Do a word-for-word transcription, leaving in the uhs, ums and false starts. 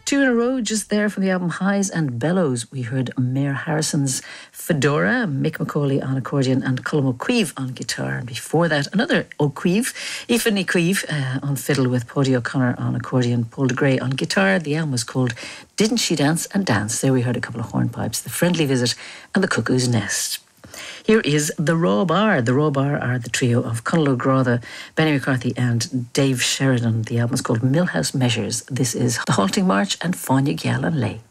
Two in a row just there from the album Highs and Bellows. We heard Mayor Harrison's Fedora, Mick McCauley on accordion and Colm O'Queeve on guitar. And before that, another O'Queeve, Aoife Ní Queeve uh, on fiddle with Podie O'Connor on accordion, Paul de Grey on guitar. The album was called Didn't She Dance and Dance. There we heard a couple of hornpipes, The Friendly Visit and The Cuckoo's Nest. Here is The Raw Bar. The Raw Bar are the trio of Conal O'Grada, Benny McCarthy and Dave Sheridan. The album is called Millhouse Measures. This is The Halting March and Fáinne Geall an Lé.